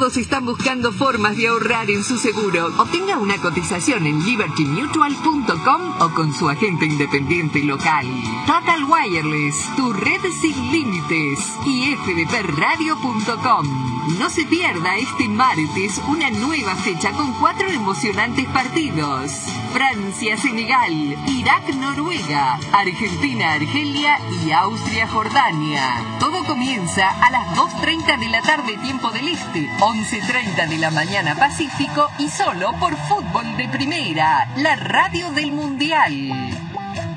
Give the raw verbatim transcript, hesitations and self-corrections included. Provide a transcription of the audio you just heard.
Todos están buscando formas de ahorrar en su seguro. Obtenga una cotización en liberty mutual punto com o con su agente independiente local. Total Wireless, tu red sin límites. Y f d p radio punto com. No se pierda este martes una nueva fecha con cuatro emocionantes partidos. Francia-Senegal, Irak-Noruega, Argentina-Argelia y Austria-Jordania. Todo comienza a las dos treinta de la tarde tiempo del Este, once treinta de la mañana Pacífico y solo por Fútbol de Primera, la radio del Mundial.